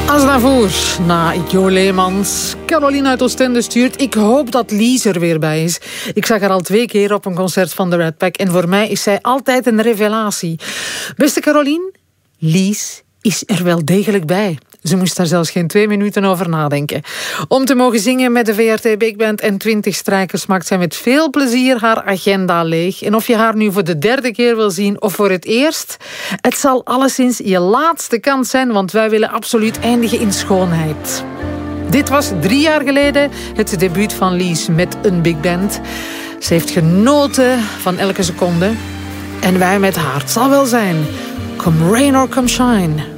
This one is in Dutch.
Aznavour, na Jo Leemans. Caroline uit Oostende stuurt: ik hoop dat Lies er weer bij is. Ik zag haar al 2 keer op een concert van de Red Pack en voor mij is zij altijd een revelatie. Beste Caroline, Lies is er wel degelijk bij. Ze moest daar zelfs geen 2 minuten over nadenken. Om te mogen zingen met de VRT Big Band en 20 strijkers maakt zij met veel plezier haar agenda leeg. En of je haar nu voor de 3e keer wil zien of voor het eerst, het zal alleszins je laatste kans zijn, want wij willen absoluut eindigen in schoonheid. Dit was 3 jaar geleden het debuut van Lies met een big band. Ze heeft genoten van elke seconde. En wij met haar. Het zal wel zijn. Come rain or come shine.